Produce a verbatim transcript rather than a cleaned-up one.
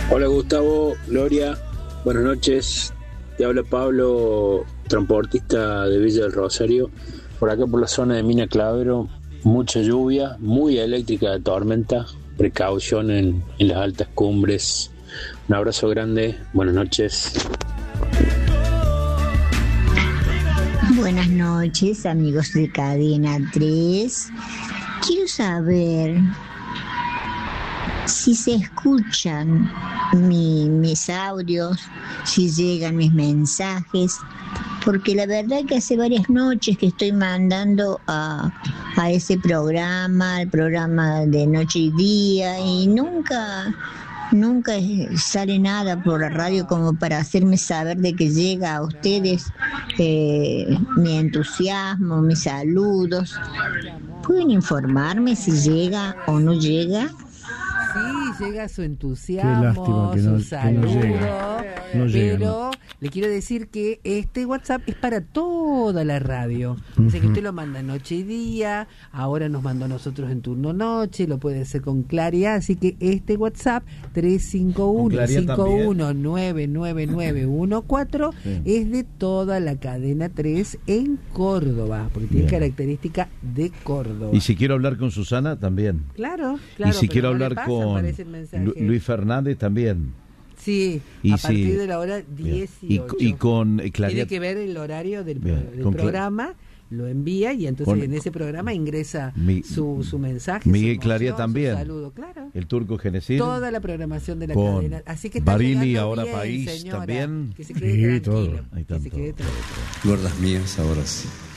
Hola Gustavo, Gloria, buenas noches. Te habla Pablo, transportista de Villa del Rosario. Por acá por la zona de Mina Clavero, mucha lluvia, muy eléctrica de tormenta. Precaución en, en las altas cumbres. Un abrazo grande, buenas noches. Buenas noches, amigos de Cadena tres. Quiero saber si se escuchan mi, mis audios, si llegan mis mensajes, porque la verdad que hace varias noches que estoy mandando a, a ese programa, al programa de Noche y Día, y nunca, nunca sale nada por la radio como para hacerme saber de que llega a ustedes eh, mi entusiasmo, mis saludos. ¿Pueden informarme si llega o no llega? Sí, llega su entusiasmo, lástima que no- su que no saludo, llega. No llega, pero le quiero decir que este WhatsApp es para toda la radio. O sea que usted lo manda noche y día, ahora nos mandó a nosotros en turno noche, lo puede hacer con claridad, así que este WhatsApp tres cinco uno, cinco uno nueve nueve nueve uno cuatro Sí. es de toda la cadena tres en Córdoba, porque tiene Bien. característica de Córdoba. Y si quiero hablar con Susana, también. Claro, claro. y si pero quiero no le hablar pasa, con aparece el mensaje. Lu- Luis Fernández, también. Sí, Y a si- partir de la hora Bien. dieciocho. Y, y con eh, Claria. Tiene que ver el horario del, Bien. del Con Cla- programa, lo envía y entonces Con- en ese programa ingresa Mi- su, su mensaje. Miguel su Claria emoción, también. Su saludo, claro. El turco Genesil. Toda la programación de la Con cadena. Así que está Barili, llegando ahora bien, País señora. también. Que se quede Sí, tranquilo. todo. Ahí Que están se quede todos. tranquilo. Gordas mías, ahora sí.